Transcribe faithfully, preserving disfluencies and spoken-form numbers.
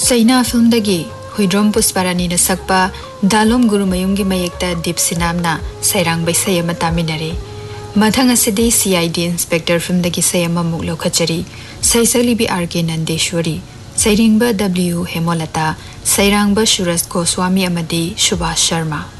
Saina film dagi Huidrom Pusparani na sakpa Dalom Gurumayum gi mayekta Deep Sinamna Sairang bai sayama taminare. Mathang asidi C I D Inspector film dagi sayama muklo khachari. Saisali bi R K Nandeshwari. Sairingba W Hemolata. Sairangba Shuras Goswami amadi Subhash Sharma.